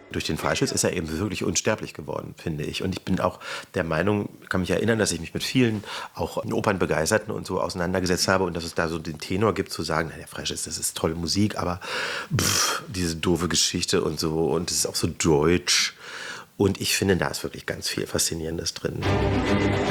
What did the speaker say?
Durch den Freischütz ist er eben wirklich unsterblich geworden, finde ich. Und ich bin auch der Meinung, kann mich erinnern, dass ich mich mit vielen, auch Opernbegeisterten und so auseinandergesetzt habe und dass es da so den Tenor gibt, zu sagen, na, der Freischütz, das ist tolle Musik, aber diese doofe Geschichte und so, und es ist auch so deutsch. Und ich finde, da ist wirklich ganz viel Faszinierendes drin.